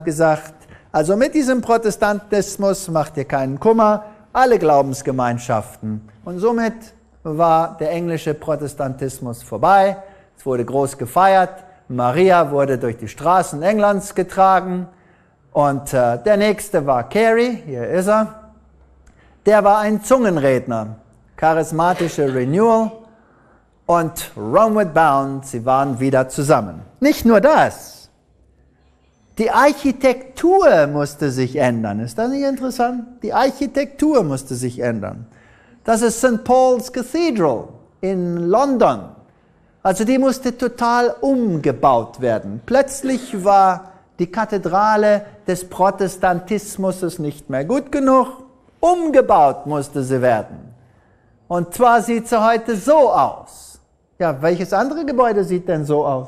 gesagt, also mit diesem Protestantismus macht ihr keinen Kummer, alle Glaubensgemeinschaften. Und somit war der englische Protestantismus vorbei. Es wurde groß gefeiert. Maria wurde durch die Straßen Englands getragen. Und der nächste war Carey, hier ist er. Der war ein Zungenredner, charismatische Renewal und Homeward Bound, sie waren wieder zusammen. Nicht nur das. Die Architektur musste sich ändern. Ist das nicht interessant? Die Architektur musste sich ändern. Das ist St. Paul's Cathedral in London. Also die musste total umgebaut werden. Plötzlich war die Kathedrale des Protestantismus nicht mehr gut genug. Umgebaut musste sie werden. Und zwar sieht sie heute so aus. Ja, welches andere Gebäude sieht denn so aus?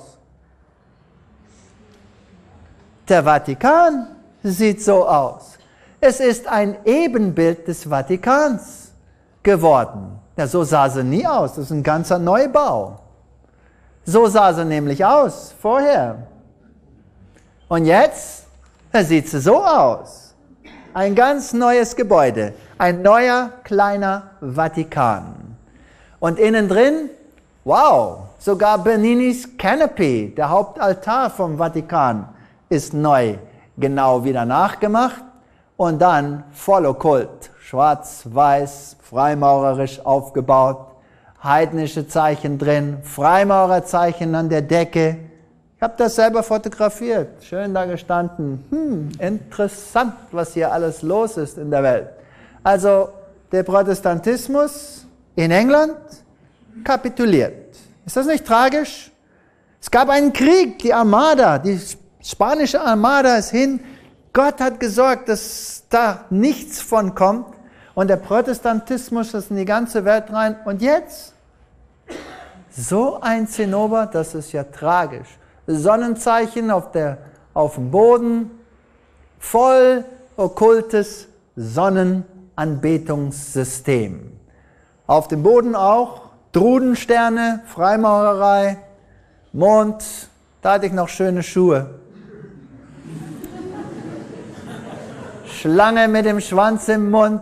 Der Vatikan sieht so aus. Es ist ein Ebenbild des Vatikans geworden. Ja, so sah sie nie aus. Das ist ein ganzer Neubau. So sah sie nämlich aus vorher. Und jetzt sieht sie so aus. Ein ganz neues Gebäude. Ein neuer, kleiner Vatikan. Und innen drin, wow, sogar Bernini's Canopy, der Hauptaltar vom Vatikan, ist neu, genau wieder nachgemacht und dann voll okkult, schwarz-weiß, freimaurerisch aufgebaut, heidnische Zeichen drin, Freimaurerzeichen an der Decke. Ich habe das selber fotografiert, schön da gestanden. Interessant, was hier alles los ist in der Welt. Also der Protestantismus in England kapituliert. Ist das nicht tragisch? Es gab einen Krieg, die Armada, die spanische Armada ist hin. Gott hat gesorgt, dass da nichts von kommt. Und der Protestantismus ist in die ganze Welt rein. Und jetzt? So ein Zinnober, das ist ja tragisch. Sonnenzeichen auf dem Boden, voll okkultes Sonnenanbetungssystem. Auf dem Boden auch Drudensterne, Freimaurerei, Mond, da hatte ich noch schöne Schuhe. Schlange mit dem Schwanz im Mund,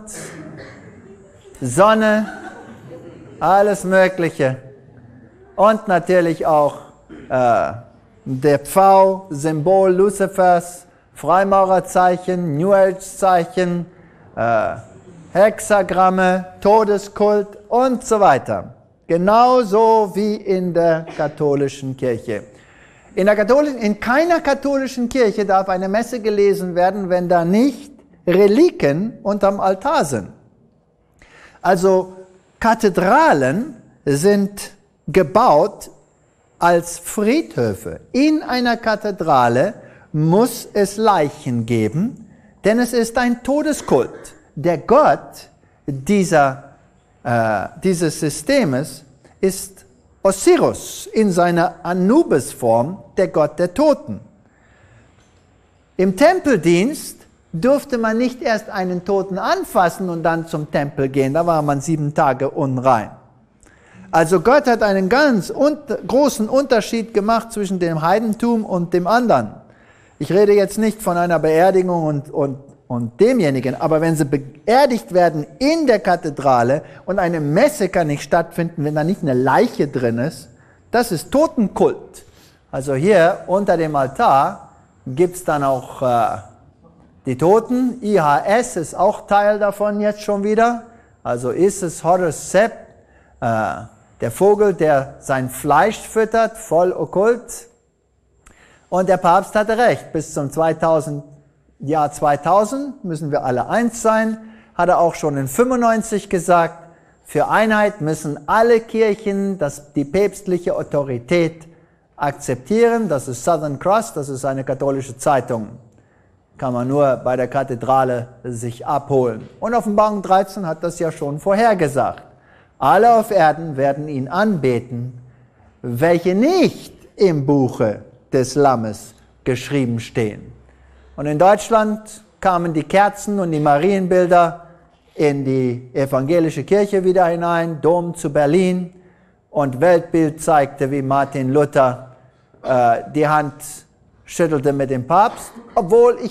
Sonne, alles Mögliche. Und natürlich auch der Pfau, Symbol Luzifers, Freimaurerzeichen, New Age-Zeichen, Hexagramme, Todeskult und so weiter. Genauso wie in der katholischen Kirche. In keiner katholischen Kirche darf eine Messe gelesen werden, wenn da nicht Reliquien unterm Altar sind. Also Kathedralen sind gebaut als Friedhöfe. In einer Kathedrale muss es Leichen geben, denn es ist ein Todeskult. Der Gott dieses Systems ist Osiris in seiner Anubis-Form, der Gott der Toten. Im Tempeldienst durfte man nicht erst einen Toten anfassen und dann zum Tempel gehen, da war man 7 Tage unrein. Also Gott hat einen ganz großen Unterschied gemacht zwischen dem Heidentum und dem anderen. Ich rede jetzt nicht von einer Beerdigung und demjenigen, aber wenn sie beerdigt werden in der Kathedrale und eine Messe kann nicht stattfinden, wenn da nicht eine Leiche drin ist, das ist Totenkult. Also hier unter dem Altar gibt es dann auch die Toten. IHS ist auch Teil davon jetzt schon wieder. Also Isis Horus Sep, der Vogel, der sein Fleisch füttert, voll okkult. Und der Papst hatte recht, bis zum Jahr 2000 müssen wir alle eins sein, hat er auch schon in 95 gesagt, für Einheit müssen alle Kirchen die päpstliche Autorität akzeptieren. Das ist Southern Cross, das ist eine katholische Zeitung. Kann man nur bei der Kathedrale sich abholen. Und Offenbarung 13 hat das ja schon vorhergesagt. Alle auf Erden werden ihn anbeten, welche nicht im Buche des Lammes geschrieben stehen. Und in Deutschland kamen die Kerzen und die Marienbilder in die evangelische Kirche wieder hinein, Dom zu Berlin, und Weltbild zeigte, wie Martin Luther die Hand schüttelte mit dem Papst, obwohl